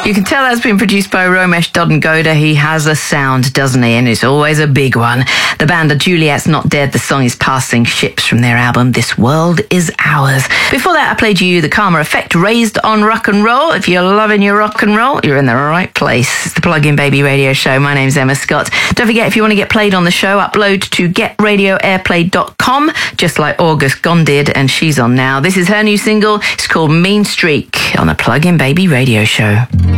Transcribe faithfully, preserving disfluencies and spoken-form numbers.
You can tell that's been produced by Romesh Doddengoda. He has a sound, doesn't he? And it's always a big one. The band are Juliet's Not Dead. The song is Passing Ships from their album This World Is Ours. Before that, I played you The Karma Effect, Raised on Rock and Roll. If you're loving your rock and roll, you're in the right place. It's the Plug-in Baby Radio Show. My name's Emma Scott. Don't forget, if you want to get played on the show, upload to get radio airplay dot com, just like August Gone did, and she's on now. This is her new single. It's called Mean Streak on the Plug-in Baby Radio Show.